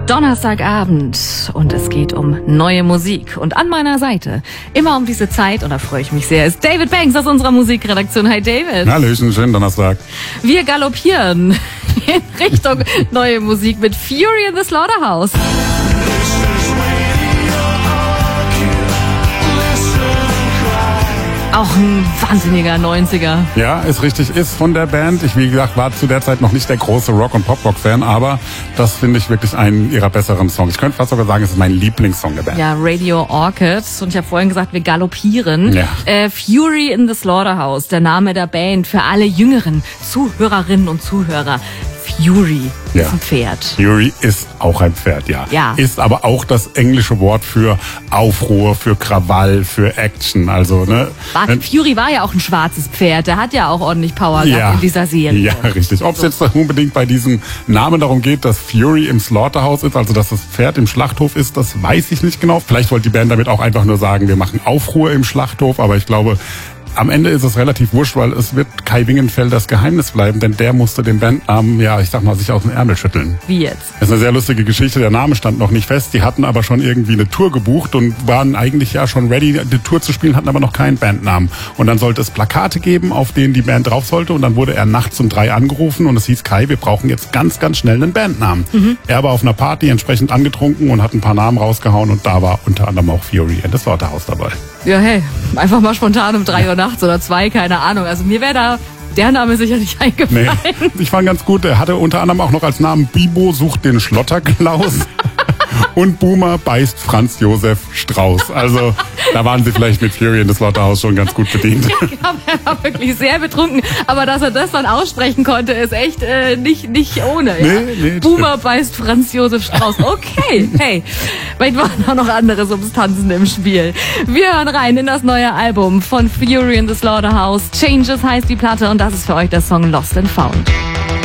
Donnerstagabend und es geht um neue Musik. Und an meiner Seite, immer um diese Zeit, und da freue ich mich sehr, ist David Banks aus unserer Musikredaktion. Hi David. Hallöchen, schönen Donnerstag. Wir galoppieren in Richtung neue Musik mit Fury in the Slaughterhouse. Auch ein wahnsinniger 90er. Ja, ist richtig, ist von der Band. Ich, wie gesagt, war zu der Zeit noch nicht der große Rock- und Pop-Rock-Fan, aber das finde ich wirklich einen ihrer besseren Songs. Ich könnte fast sogar sagen, es ist mein Lieblingssong der Band. Ja, Radio Orchid. Und ich habe vorhin gesagt, wir galoppieren. Ja. Fury in the Slaughterhouse, der Name der Band für alle jüngeren Zuhörerinnen und Zuhörer. Fury ist ein Pferd. Fury ist auch ein Pferd, ja. Ist aber auch das englische Wort für Aufruhr, für Krawall, für Action. Also, ne? Fury war ja auch ein schwarzes Pferd. Der hat ja auch ordentlich Power gehabt in dieser Serie. Ja, richtig. Ob es jetzt unbedingt bei diesem Namen darum geht, dass Fury im Slaughterhouse ist, also dass das Pferd im Schlachthof ist, das weiß ich nicht genau. Vielleicht wollte die Band damit auch einfach nur sagen, wir machen Aufruhr im Schlachthof, aber ich glaube, am Ende ist es relativ wurscht, weil es wird Kai Wingenfelders Geheimnis bleiben, denn der musste den Bandnamen, sich aus dem Ärmel schütteln. Wie jetzt? Das ist eine sehr lustige Geschichte, der Name stand noch nicht fest, die hatten aber schon irgendwie eine Tour gebucht und waren eigentlich ja schon ready, die Tour zu spielen, hatten aber noch keinen Bandnamen. Und dann sollte es Plakate geben, auf denen die Band drauf sollte, und dann wurde er nachts um 3 angerufen und es hieß: Kai, wir brauchen jetzt ganz, ganz schnell einen Bandnamen. Er war auf einer Party entsprechend angetrunken und hat ein paar Namen rausgehauen und da war unter anderem auch Fury in the Slaughterhouse dabei. Ja, hey, einfach mal spontan um 3 Uhr nachts oder 2, keine Ahnung. Also mir wäre da der Name sicher nicht eingefallen. Nee, ich fand ganz gut, er hatte unter anderem auch noch als Namen Bibo sucht den Schlotterklaus und Boomer beißt Franz Josef Strauß. Also da waren sie vielleicht mit Fury in the Slaughterhouse schon ganz gut bedient. Ja, genau, er war wirklich sehr betrunken. Aber dass er das dann aussprechen konnte, ist echt nicht ohne. Ja? Nee, Boomer beißt Franz Josef Strauß. Okay, hey, vielleicht waren auch noch andere Substanzen im Spiel. Wir hören rein in das neue Album von Fury in the Slaughterhouse. Changes heißt die Platte und das ist für euch der Song Lost and Found.